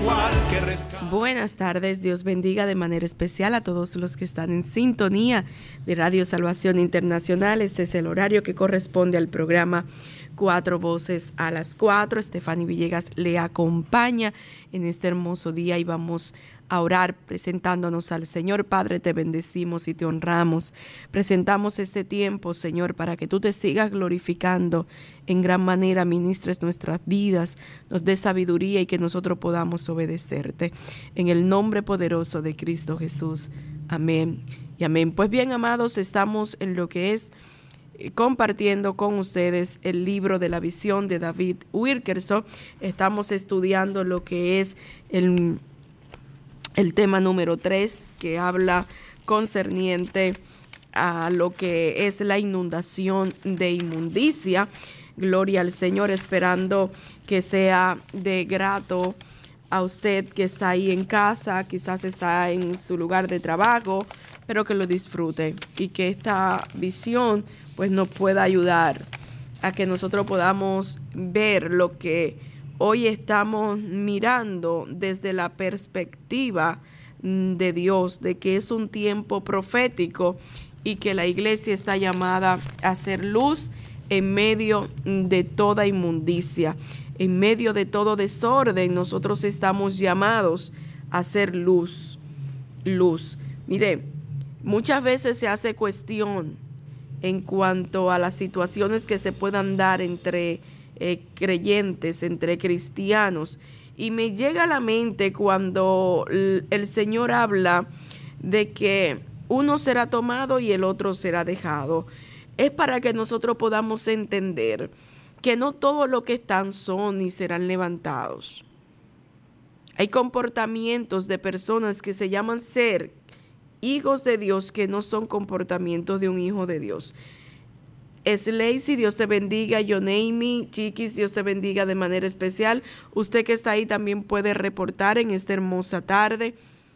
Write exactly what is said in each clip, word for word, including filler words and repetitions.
igual que rescate. Buenas tardes, Dios bendiga de manera especial a todos los que están en sintonía de Radio Salvación Internacional. Este es el horario que corresponde al programa Cuatro Voces a las Cuatro. Estefany Villegas le acompaña en este hermoso día y vamos a orar presentándonos al Señor. Padre, te bendecimos y te honramos. Presentamos este tiempo, Señor, para que tú te sigas glorificando en gran manera, ministres nuestras vidas, nos des sabiduría y que nosotros podamos obedecerte. En el nombre poderoso de Cristo Jesús. Amén y amén. Pues bien, amados, estamos en lo que es compartiendo con ustedes el libro de la visión de David Wilkerson. Estamos estudiando lo que es el, el tema número tres, que habla concerniente a lo que es la inundación de inmundicia. Gloria al Señor, esperando que sea de grato a usted que está ahí en casa, quizás está en su lugar de trabajo, pero que lo disfrute y que esta visión pues nos pueda ayudar a que nosotros podamos ver lo que hoy estamos mirando desde la perspectiva de Dios, de que es un tiempo profético y que la iglesia está llamada a ser luz en medio de toda inmundicia, en medio de todo desorden. Nosotros estamos llamados a ser luz, luz. Mire, muchas veces se hace cuestión en cuanto a las situaciones que se puedan dar entre eh, creyentes, entre cristianos. Y me llega a la mente cuando el, el Señor habla de que uno será tomado y el otro será dejado. Es para que nosotros podamos entender que no todo lo que están son ni serán levantados. Hay comportamientos de personas que se llaman ser hijos de Dios que no son comportamientos de un hijo de Dios. Slacy, Dios te bendiga. Yoneimi, Chiquis, Dios te bendiga de manera especial. Usted que está ahí también puede reportar en esta hermosa tarde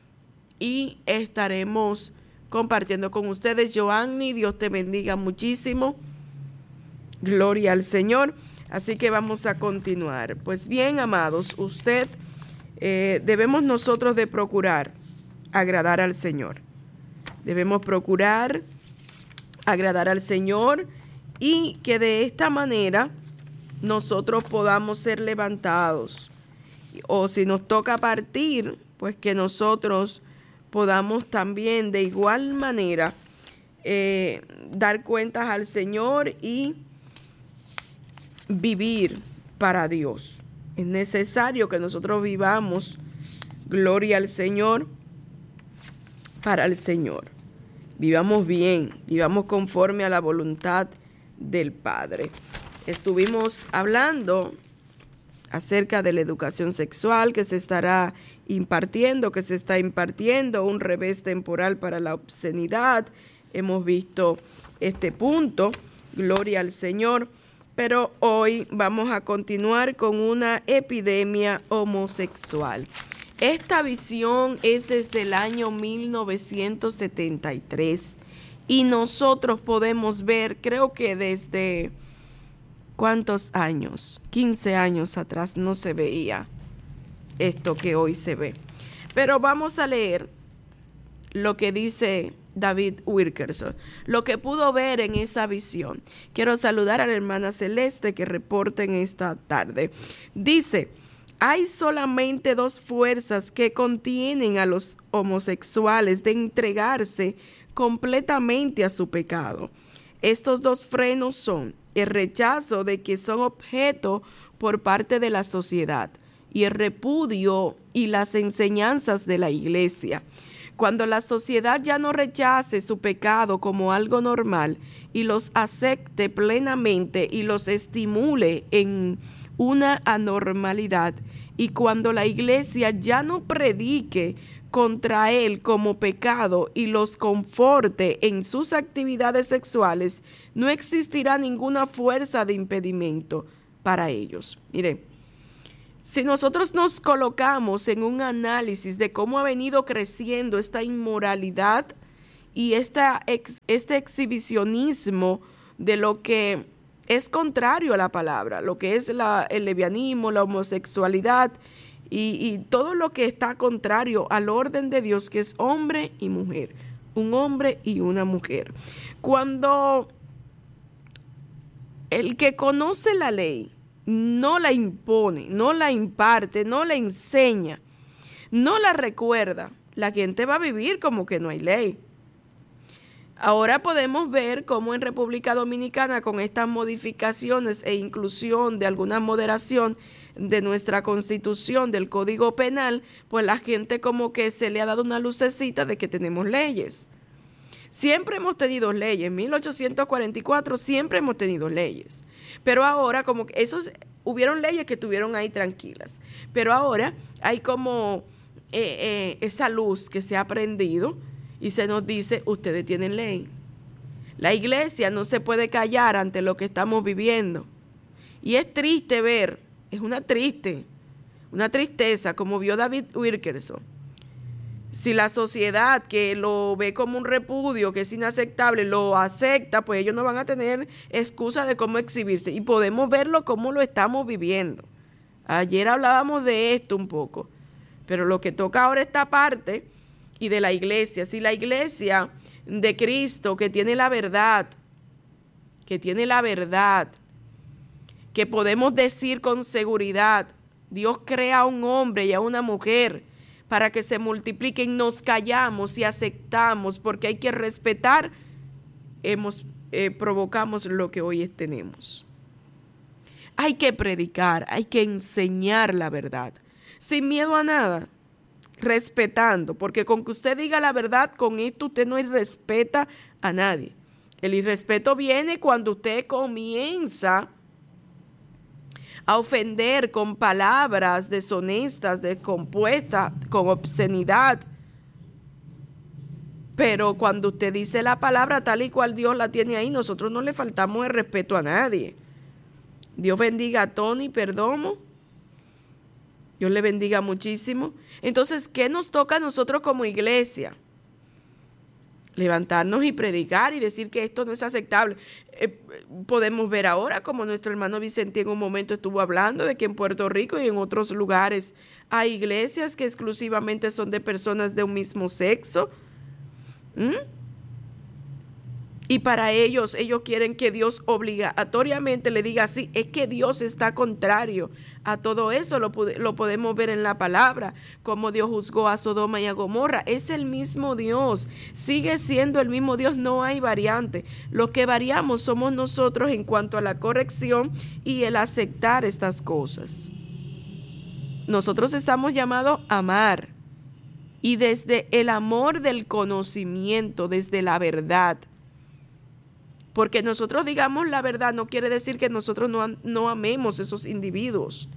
y estaremos compartiendo con ustedes. Joanny, Dios te bendiga muchísimo. Gloria al Señor. Así que vamos a continuar. Pues bien, amados, usted eh, debemos nosotros de procurar agradar al Señor. Debemos procurar agradar al Señor y que de esta manera nosotros podamos ser levantados. O si nos toca partir, pues que nosotros podamos también de igual manera eh, dar cuentas al Señor y vivir para Dios. Es necesario que nosotros vivamos, gloria al Señor, para el Señor. Vivamos bien, vivamos conforme a la voluntad del Padre. Estuvimos hablando acerca de la educación sexual que se estará impartiendo, que se está impartiendo, un revés temporal para la obscenidad. Hemos visto este punto, gloria al Señor, pero hoy vamos a continuar con una epidemia homosexual. Esta visión es desde el año mil novecientos setenta y tres y nosotros podemos ver, creo que desde ¿cuántos años? quince años atrás no se veía esto que hoy se ve. Pero vamos a leer lo que dice David Wilkerson, lo que pudo ver en esa visión. Quiero saludar a la hermana Celeste que reporta en esta tarde. Dice: hay solamente dos fuerzas que contienen a los homosexuales de entregarse completamente a su pecado. Estos dos frenos son el rechazo de que son objeto por parte de la sociedad y el repudio y las enseñanzas de la iglesia. Cuando la sociedad ya no rechace su pecado como algo normal y los acepte plenamente y los estimule en una anormalidad, y cuando la iglesia ya no predique contra él como pecado y los conforte en sus actividades sexuales, no existirá ninguna fuerza de impedimento para ellos. Mire, si nosotros nos colocamos en un análisis de cómo ha venido creciendo esta inmoralidad y esta ex, este exhibicionismo de lo que es contrario a la palabra, lo que es la, el lesbianismo, la homosexualidad y, y todo lo que está contrario al orden de Dios, que es hombre y mujer, un hombre y una mujer. Cuando el que conoce la ley no la impone, no la imparte, no la enseña, no la recuerda, la gente va a vivir como que no hay ley. Ahora podemos ver cómo en República Dominicana, con estas modificaciones e inclusión de alguna moderación de nuestra Constitución, del Código Penal, pues la gente como que se le ha dado una lucecita de que tenemos leyes. Siempre hemos tenido leyes, en mil ochocientos cuarenta y cuatro siempre hemos tenido leyes, pero ahora como que esos, hubieron leyes que estuvieron ahí tranquilas, pero ahora hay como eh, eh, esa luz que se ha prendido y se nos dice, ustedes tienen ley. La iglesia no se puede callar ante lo que estamos viviendo. Y es triste ver, es una triste, una tristeza, como vio David Wilkerson. Si la sociedad que lo ve como un repudio, que es inaceptable, lo acepta, pues ellos no van a tener excusa de cómo exhibirse. Y podemos verlo como lo estamos viviendo. Ayer hablábamos de esto un poco, pero lo que toca ahora esta parte y de la iglesia, si la iglesia de Cristo, que tiene la verdad, que tiene la verdad, que podemos decir con seguridad, Dios crea a un hombre y a una mujer para que se multipliquen, nos callamos y aceptamos porque hay que respetar, hemos, eh, provocamos lo que hoy tenemos. Hay que predicar, hay que enseñar la verdad, sin miedo a nada, respetando, porque con que usted diga la verdad, con esto usted no irrespeta a nadie. El irrespeto viene cuando usted comienza a ofender con palabras deshonestas, descompuestas, con obscenidad. Pero cuando usted dice la palabra tal y cual Dios la tiene ahí, nosotros no le faltamos el respeto a nadie. Dios bendiga a Tony Perdomo. Dios le bendiga muchísimo. Entonces, ¿qué nos toca a nosotros como iglesia? Levantarnos y predicar y decir que esto no es aceptable. Eh, podemos ver ahora como nuestro hermano Vicente en un momento estuvo hablando de que en Puerto Rico y en otros lugares hay iglesias que exclusivamente son de personas de un mismo sexo. ¿Mm? Y para ellos, ellos quieren que Dios obligatoriamente le diga así. Es que Dios está contrario a todo eso. Lo, lo podemos ver en la palabra, como Dios juzgó a Sodoma y a Gomorra. Es el mismo Dios, sigue siendo el mismo Dios, no hay variante. Lo que variamos somos nosotros en cuanto a la corrección y el aceptar estas cosas. Nosotros estamos llamados a amar. Y desde el amor del conocimiento, desde la verdad. Porque nosotros digamos la verdad no quiere decir que nosotros no, no amemos a esos individuos.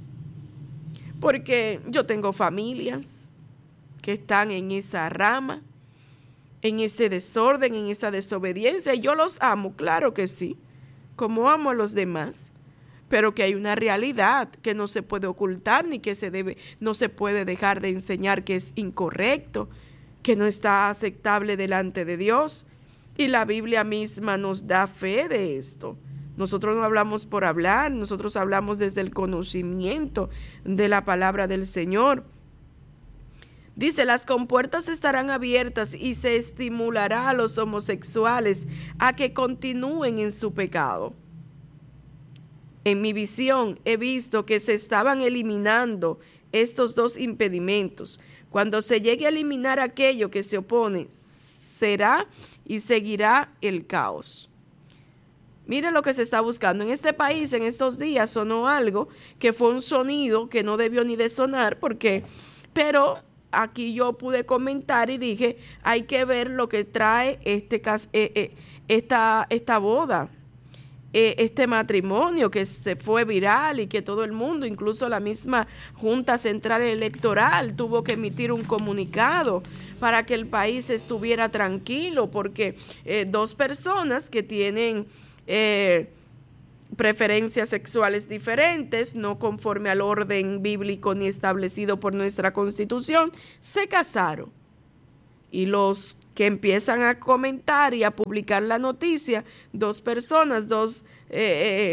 Porque yo tengo familias que están en esa rama, en ese desorden, en esa desobediencia. Y yo los amo, claro que sí, como amo a los demás. Pero que hay una realidad que no se puede ocultar ni que se debe, no se puede dejar de enseñar que es incorrecto, que no está aceptable delante de Dios. Y la Biblia misma nos da fe de esto. Nosotros no hablamos por hablar, nosotros hablamos desde el conocimiento de la palabra del Señor. Dice, las compuertas estarán abiertas y se estimulará a los homosexuales a que continúen en su pecado. En mi visión he visto que se estaban eliminando estos dos impedimentos. Cuando se llegue a eliminar aquello que se opone, será y seguirá el caos. Mire lo que se está buscando. En este país, en estos días, sonó algo que fue un sonido que no debió ni de sonar, porque, pero aquí yo pude comentar y dije, hay que ver lo que trae este, eh, eh, esta, esta boda, eh, este matrimonio que se fue viral y que todo el mundo, incluso la misma Junta Central Electoral, tuvo que emitir un comunicado para que el país estuviera tranquilo, porque eh, dos personas que tienen eh, preferencias sexuales diferentes, no conforme al orden bíblico ni establecido por nuestra Constitución, se casaron. Y los que empiezan a comentar y a publicar la noticia, dos personas, dos eh, eh,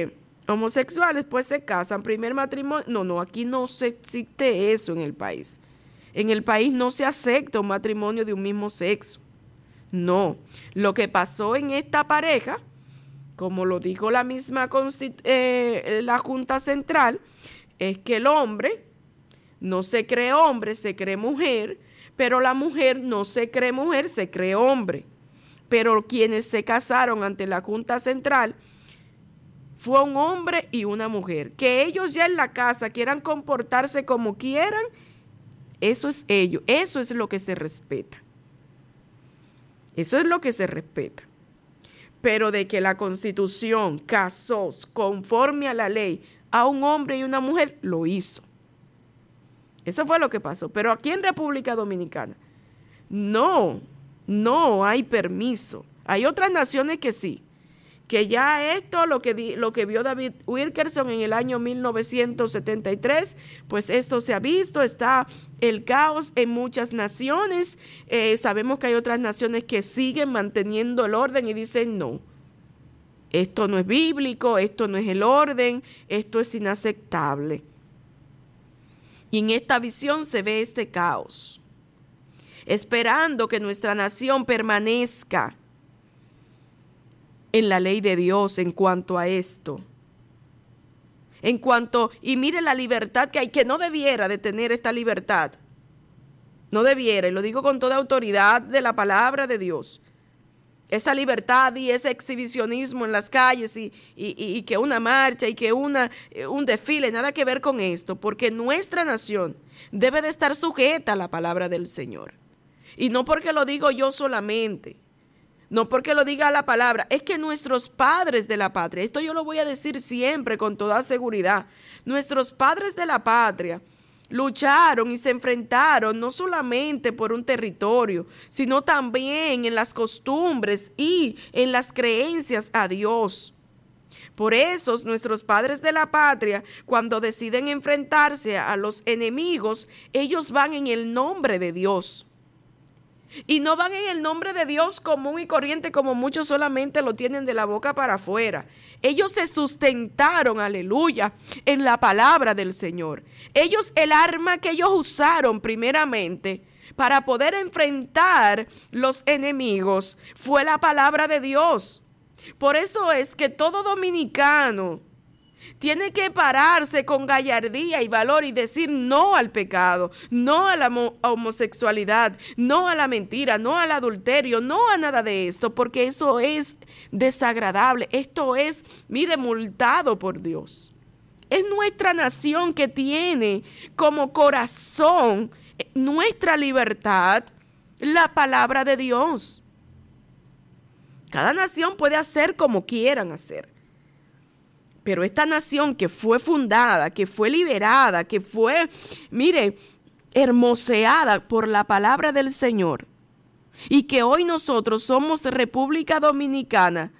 homosexuales pues se casan, primer matrimonio. No, no, aquí no se existe eso en el país. En el país no se acepta un matrimonio de un mismo sexo. No, lo que pasó en esta pareja, como lo dijo la misma eh, la Junta Central, es que el hombre no se cree hombre, se cree mujer, pero la mujer no se cree mujer, se cree hombre. Pero quienes se casaron ante la Junta Central fue un hombre y una mujer. Que ellos ya en la casa quieran comportarse como quieran, eso es ello, eso es lo que se respeta. Eso es lo que se respeta. Pero de que la Constitución casó conforme a la ley a un hombre y una mujer, lo hizo. Eso fue lo que pasó. Pero aquí en República Dominicana, no, no hay permiso. Hay otras naciones que sí, que ya esto, lo que, di, lo que vio David Wilkerson en el año mil novecientos setenta y tres, pues esto se ha visto, está el caos en muchas naciones. Eh, sabemos que hay otras naciones que siguen manteniendo el orden y dicen no, esto no es bíblico, esto no es el orden, esto es inaceptable. Y en esta visión se ve este caos, esperando que nuestra nación permanezca en la ley de Dios en cuanto a esto. En cuanto, y mire la libertad que hay, que no debiera de tener esta libertad. No debiera, y lo digo con toda autoridad de la palabra de Dios. Esa libertad y ese exhibicionismo en las calles y, y, y que una marcha y que una, un desfile, nada que ver con esto, porque nuestra nación debe de estar sujeta a la palabra del Señor. Y no porque lo digo yo solamente, no porque lo diga la palabra, es que nuestros padres de la patria, esto yo lo voy a decir siempre con toda seguridad, nuestros padres de la patria lucharon y se enfrentaron no solamente por un territorio, sino también en las costumbres y en las creencias a Dios. Por eso nuestros padres de la patria, cuando deciden enfrentarse a los enemigos, ellos van en el nombre de Dios. Y no van en el nombre de Dios común y corriente como muchos solamente lo tienen de la boca para afuera. Ellos se sustentaron, aleluya, en la palabra del Señor. Ellos, el arma que ellos usaron primeramente para poder enfrentar los enemigos fue la palabra de Dios. Por eso es que todo dominicano tiene que pararse con gallardía y valor y decir no al pecado, no a la homosexualidad, no a la mentira, no al adulterio, no a nada de esto, porque eso es desagradable. Esto es, mire, multado por Dios. Es nuestra nación que tiene como corazón nuestra libertad, la palabra de Dios. Cada nación puede hacer como quieran hacer. Pero esta nación que fue fundada, que fue liberada, que fue, mire, hermoseada por la palabra del Señor, y que hoy nosotros somos República Dominicana,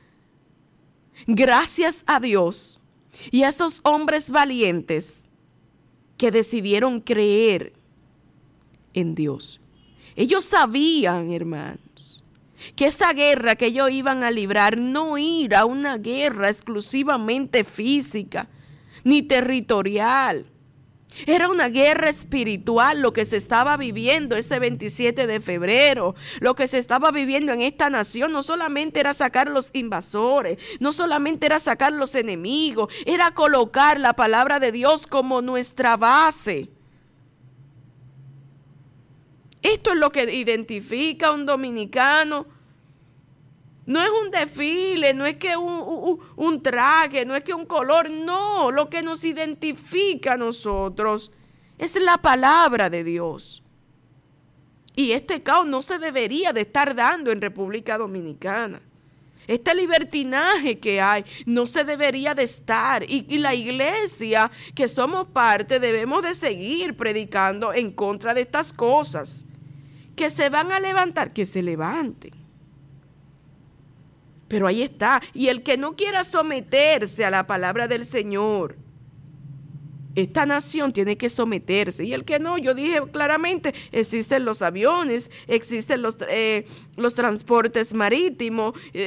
gracias a Dios y a esos hombres valientes que decidieron creer en Dios. Ellos sabían, hermanos, que esa guerra que ellos iban a librar no era una guerra exclusivamente física ni territorial. Era una guerra espiritual lo que se estaba viviendo ese veintisiete de febrero. Lo que se estaba viviendo en esta nación no solamente era sacar los invasores, no solamente era sacar los enemigos, era colocar la palabra de Dios como nuestra base. Esto es lo que identifica a un dominicano. No es un desfile, no es que un, un, un traje, no es que un color, no. Lo que nos identifica a nosotros es la palabra de Dios. Y este caos no se debería de estar dando en República Dominicana. Este libertinaje que hay no se debería de estar. Y, y la iglesia que somos parte debemos de seguir predicando en contra de estas cosas. Que se van a levantar, que se levanten. Pero ahí está. Y el que no quiera someterse a la palabra del Señor, esta nación tiene que someterse. Y el que no, yo dije claramente, existen los aviones, existen los, eh, los transportes marítimos, eh,